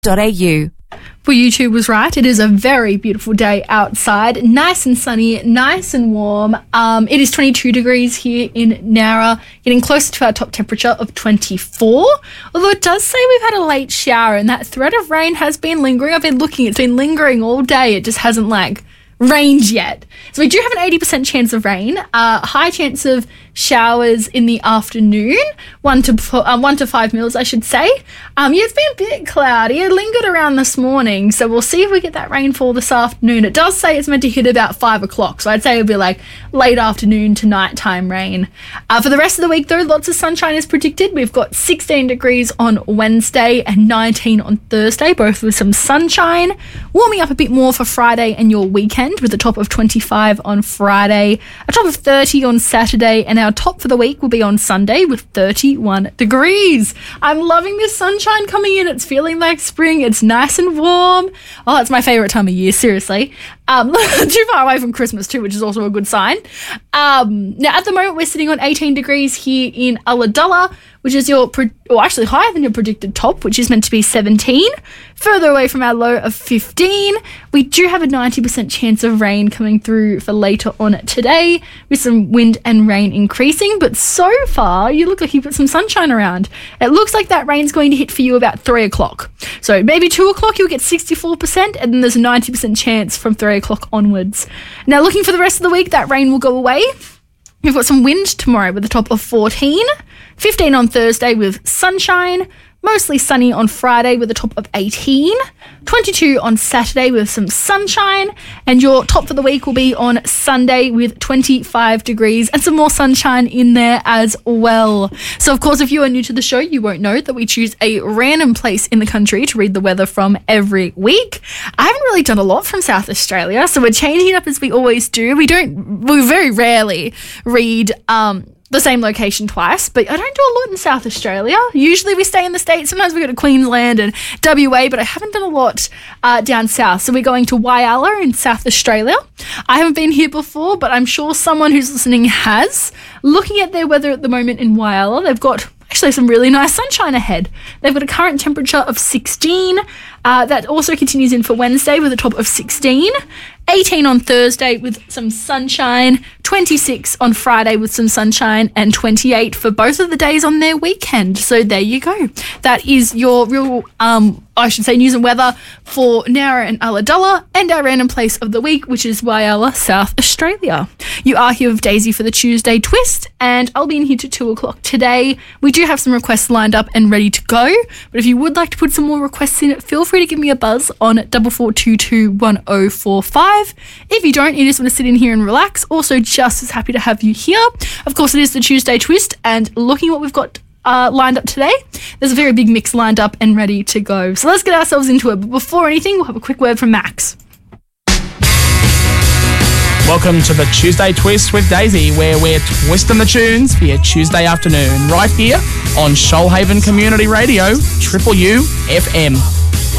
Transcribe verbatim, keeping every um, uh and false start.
dot a u. Well, YouTube was right. It is a very beautiful day outside. Nice and sunny, nice and warm. Um, it is twenty-two degrees here in Nowra, getting closer to our top temperature of twenty-four. Although it does say we've had a late shower and that threat of rain has been lingering. I've been looking. It's been lingering all day. It just hasn't, like, rained yet. So we do have an eighty percent chance of rain, uh, high chance of showers in the afternoon, one to uh, one to five mils, I should say. Um, yeah, it's been a bit cloudy. It lingered around this morning, so we'll see if we get that rainfall this afternoon. It does say it's meant to hit about five o'clock, so I'd say it'll be like late afternoon to nighttime rain. Uh, for the rest of the week, though, lots of sunshine is predicted. We've got sixteen degrees on Wednesday and nineteen on Thursday, both with some sunshine. Warming up a bit more for Friday and your weekend, with a top of twenty-five on Friday, a top of thirty on Saturday, and our top for the week will be on Sunday with thirty-one degrees. I'm loving this sunshine coming in. It's feeling like spring. It's nice and warm. Oh, it's my favourite time of year, seriously. Um, too far away from Christmas too, which is also a good sign. Um, now, at the moment, we're sitting on eighteen degrees here in Ulladulla, which is your, pre- or actually higher than your predicted top, which is meant to be seventeen. Further away from our low of fifteen. We do have a ninety percent chance of rain coming through for later on today, with some wind and rain increasing. But so far, you look like you've got some sunshine around. It looks like that rain's going to hit for you about three o'clock. So maybe two o'clock, you'll get sixty-four percent, and then there's a ninety percent chance from three o'clock onwards. Now, looking for the rest of the week, that rain will go away. We've got some wind tomorrow with a top of fourteen, fifteen on Thursday with sunshine, mostly sunny on Friday with a top of eighteen, twenty-two on Saturday with some sunshine, and your top for the week will be on Sunday with twenty-five degrees and some more sunshine in there as well. So, of course, if you are new to the show, you won't know that we choose a random place in the country to read the weather from every week. I haven't really done a lot from South Australia, so we're changing it up as we always do. We don't, we very rarely read um the same location twice, but I don't do a lot in South Australia. Usually we stay in the States. Sometimes we go to Queensland and W A, but I haven't done a lot uh, down south. So we're going to Whyalla in South Australia. I haven't been here before, but I'm sure someone who's listening has. Looking at their weather at the moment in Whyalla, they've got actually some really nice sunshine ahead. They've got a current temperature of sixteen. Uh, that also continues in for Wednesday with a top of sixteen. eighteen on Thursday with some sunshine, twenty-six on Friday with some sunshine, and twenty-eight for both of the days on their weekend. So there you go. That is your real, um, I should say, news and weather for Nowra and Ulladulla, and our random place of the week, which is Whyalla, South Australia. You are here with Daisy for the Tuesday Twist, and I'll be in here to two o'clock today. We do have some requests lined up and ready to go, but if you would like to put some more requests in, feel free to give me a buzz on double four two two one oh four five. If you don't, you just want to sit in here and relax, also just as happy to have you here. Of course, it is the Tuesday Twist, and looking at what we've got uh, lined up today, there's a very big mix lined up and ready to go. So let's get ourselves into it. But before anything, we'll have a quick word from Max. Welcome to the Tuesday Twist with Daisy, where we're twisting the tunes for your Tuesday afternoon, right here on Shoalhaven Community Radio, Triple U F M.